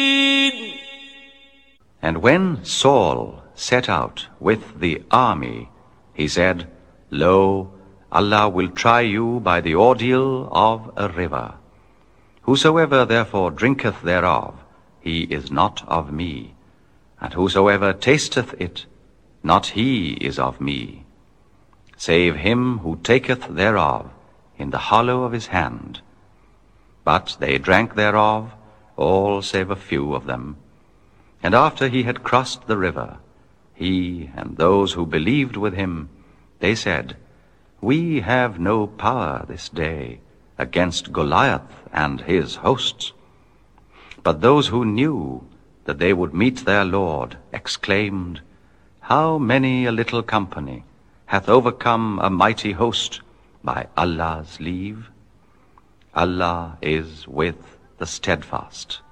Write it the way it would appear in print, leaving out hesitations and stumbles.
And when Saul set out with the army, he said, Lo, Allah will try you by the ordeal of a river. Whosoever therefore drinketh thereof, he is not of me, and whosoever tasteth it, not he is of me, save him who taketh thereof in the hollow of his hand. But they drank thereof, all save a few of them. And after he had crossed the river, he and those who believed with him, they said, We have no power this day against Goliath and his hosts. But those who knew that they would meet their Lord exclaimed, How many a little company hath overcome a mighty host by Allah's leave? Allah is with the steadfast.